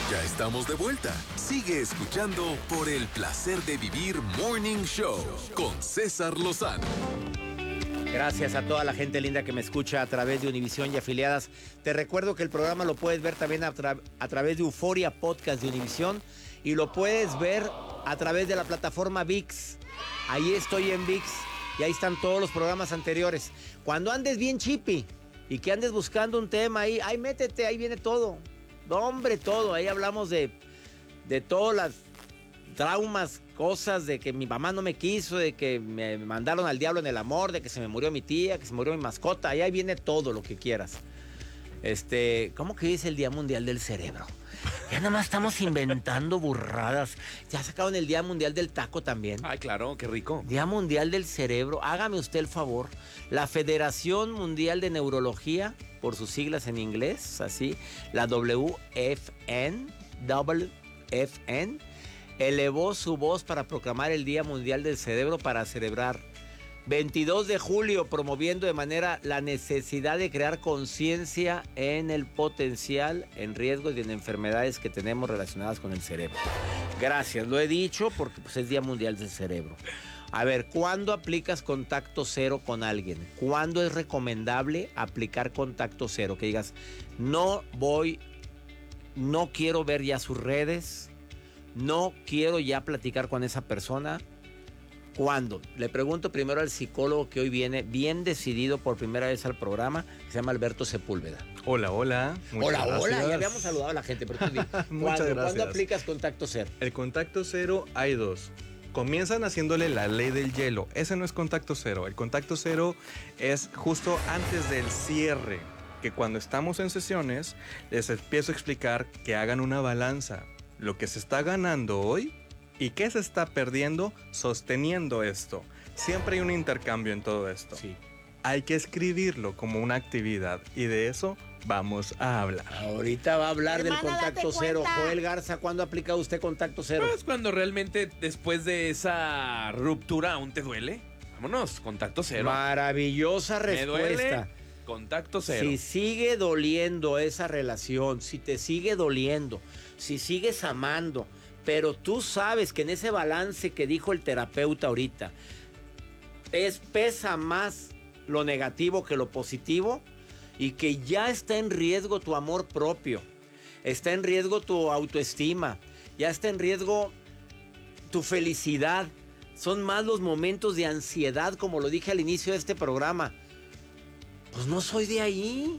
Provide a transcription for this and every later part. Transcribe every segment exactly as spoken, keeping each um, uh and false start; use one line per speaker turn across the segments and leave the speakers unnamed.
Ya estamos de vuelta. Sigue escuchando por el placer de vivir Morning Show con César Lozano.
Gracias a toda la gente linda que me escucha a través de Univisión y afiliadas. Te recuerdo que el programa lo puedes ver también a, tra- a través de Euforia Podcast de Univisión y lo puedes ver a través de la plataforma ViX. Ahí estoy en ViX y ahí están todos los programas anteriores. Cuando andes bien chippy y que andes buscando un tema ahí, ahí métete, ahí viene todo. No, hombre, todo. Ahí hablamos de, de todas las traumas, cosas de que mi mamá no me quiso, de que me mandaron al diablo en el amor, de que se me murió mi tía, que se murió mi mascota. Ahí viene todo lo que quieras. Este, ¿cómo que dice el Día Mundial del Cerebro? Ya nada más estamos inventando burradas. Ya sacaron el Día Mundial del Taco también.
Ay, claro, qué rico.
Día Mundial del Cerebro. Hágame usted el favor. La Federación Mundial de Neurología, por sus siglas en inglés, así, la W F N, W F N, elevó su voz para proclamar el Día Mundial del Cerebro para celebrar veintidós de julio, promoviendo de manera la necesidad de crear conciencia en el potencial en riesgos y en enfermedades que tenemos relacionadas con el cerebro. Gracias, lo he dicho porque pues, es Día Mundial del Cerebro. A ver, ¿cuándo aplicas contacto cero con alguien? ¿Cuándo es recomendable aplicar contacto cero? Que digas, no voy, no quiero ver ya sus redes, no quiero ya platicar con esa persona. ¿Cuándo? Le pregunto primero al psicólogo que hoy viene bien decidido por primera vez al programa, que se llama Alberto Sepúlveda.
Hola, hola.
Hola, gracias. Hola. Ya habíamos saludado a la gente, pero tú di,
Muchas
¿cuándo,
gracias.
¿cuándo aplicas contacto cero?
El contacto cero hay dos. Comienzan haciéndole la ley del hielo. Ese no es contacto cero. El contacto cero es justo antes del cierre. Que cuando estamos en sesiones, les empiezo a explicar que hagan una balanza. Lo que se está ganando hoy y qué se está perdiendo sosteniendo esto. Siempre hay un intercambio en todo esto.
Sí.
Hay que escribirlo como una actividad y de eso vamos a hablar.
Ahorita va a hablar
Hermana,
del contacto
date
cero.
cuenta.
Joel Garza, ¿cuándo aplica usted contacto cero?
Pues cuando realmente después de esa ruptura aún te duele. Vámonos, contacto cero.
Maravillosa
Me duele,
respuesta.
contacto cero.
Si sigue doliendo esa relación, si te sigue doliendo, si sigues amando, pero tú sabes que en ese balance que dijo el terapeuta ahorita, es pesa más lo negativo que lo positivo y que ya está en riesgo tu amor propio, está en riesgo tu autoestima, ya está en riesgo tu felicidad. Son más los momentos de ansiedad, como lo dije al inicio de este programa. Pues no soy de ahí.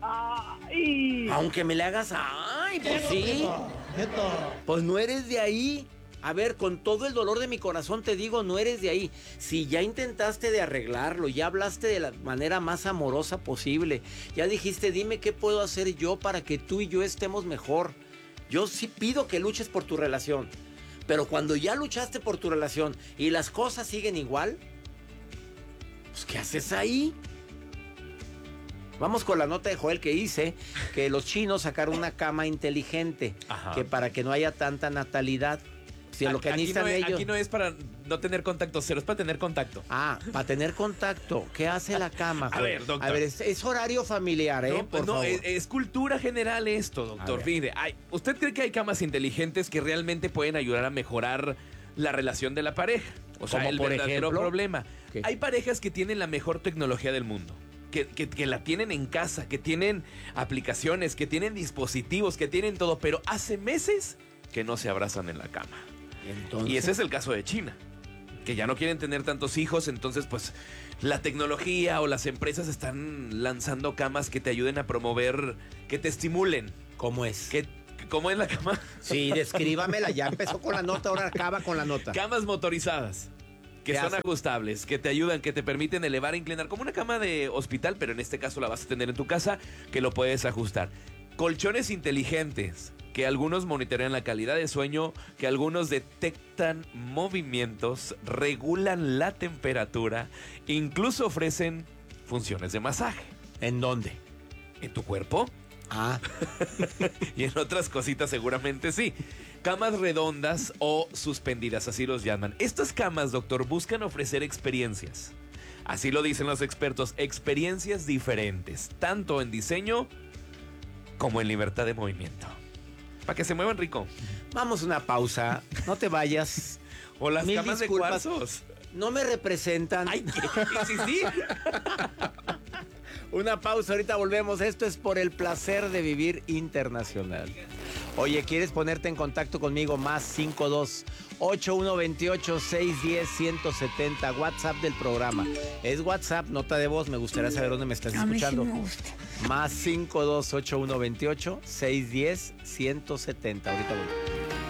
Ay.
Aunque me le hagas, ay, pues sí. Pues no eres de ahí. A ver, con todo el dolor de mi corazón te digo, no eres de ahí. Si ya intentaste de arreglarlo, ya hablaste de la manera más amorosa posible, ya dijiste, dime qué puedo hacer yo para que tú y yo estemos mejor. Yo sí pido que luches por tu relación. Pero cuando ya luchaste por tu relación y las cosas siguen igual, pues ¿qué haces ahí? Vamos con la nota de Joel que dice que los chinos sacaron una cama inteligente.
Ajá.
Que para que no haya tanta natalidad. Si lo que
aquí,
necesitan
no es,
ellos.
aquí no es para no tener contacto cero, es para tener contacto.
Ah, para tener contacto. ¿Qué hace la cama,
A
Joel?
ver, doctor.
A ver, es, es horario familiar, ¿eh?
No,
Por
no
favor.
es, es cultura general esto, doctor.
ver.
Fíjate, hay- ¿usted cree que hay camas inteligentes que realmente pueden ayudar a mejorar la relación de la pareja? O sea,
¿Como
el
por
verdadero
ejemplo?
problema.
¿Qué?
Hay parejas que tienen la mejor tecnología del mundo. Que, que, que la tienen en casa, que tienen aplicaciones, que tienen dispositivos, que tienen todo, pero hace meses que no se abrazan en la cama.
Entonces,
Y ese es el caso de China, que ya no quieren tener tantos hijos, entonces pues la tecnología o las empresas están lanzando camas que te ayuden a promover, que te estimulen.
¿cómo es?
Que, ¿Cómo es la cama?
Sí, descríbamela. Ya empezó con la nota, ahora acaba con la nota.
Camas motorizadas, que
¿Qué
son
hace?
ajustables, que te ayudan, que te permiten elevar e inclinar, como una cama de hospital, pero en este caso la vas a tener en tu casa, que lo puedes ajustar. Colchones inteligentes, que algunos monitorean la calidad de sueño, que algunos detectan movimientos, regulan la temperatura, incluso ofrecen funciones de masaje.
¿En dónde?
¿En tu cuerpo?
Ah,
Y en otras cositas seguramente sí. Camas redondas o suspendidas, así los llaman. Estas camas, doctor, buscan ofrecer experiencias. Así lo dicen los expertos, experiencias diferentes, tanto en diseño como en libertad de movimiento. Para que se muevan rico.
Vamos a una pausa. No te vayas.
O las
Mil
camas
disculpas.
de cuarzos.
No me representan.
Ay, ¿qué? Sí, sí.
Una pausa, ahorita volvemos. Esto es por el placer de vivir internacional. Oye, ¿quieres ponerte en contacto conmigo? Más cinco dos ocho uno dos ocho seis uno cero uno siete cero. WhatsApp del programa. Es WhatsApp, nota de voz. Me gustaría saber dónde me estás
A mí sí
escuchando.
me gusta.
Más cinco dos ocho uno dos ocho seis uno cero uno siete cero. Ahorita volvemos.